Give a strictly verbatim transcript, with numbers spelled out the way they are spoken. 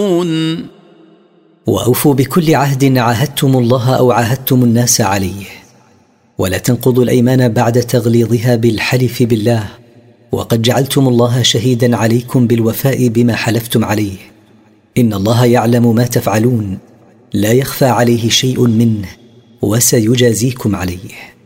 وأوفوا بكل عهد عاهدتم الله أو عاهدتم الناس عليه، ولا تنقضوا الأيمان بعد تغليظها بالحلف بالله، وقد جعلتم الله شهيدا عليكم بالوفاء بما حلفتم عليه، إن الله يعلم ما تفعلون، لا يخفى عليه شيء منه، وسيجازيكم عليه.